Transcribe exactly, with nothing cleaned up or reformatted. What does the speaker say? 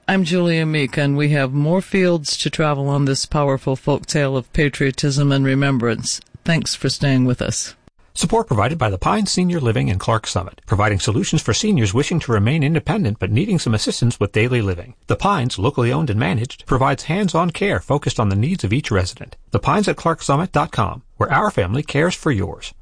I'm Julia Meek, and we have more fields to travel on this powerful folktale of patriotism and remembrance. Thanks for staying with us. Support provided by the Pines Senior Living in Clark Summit, providing solutions for seniors wishing to remain independent but needing some assistance with daily living. The Pines, locally owned and managed, provides hands-on care focused on the needs of each resident. The Pines at Clark Summit dot com, where our family cares for yours.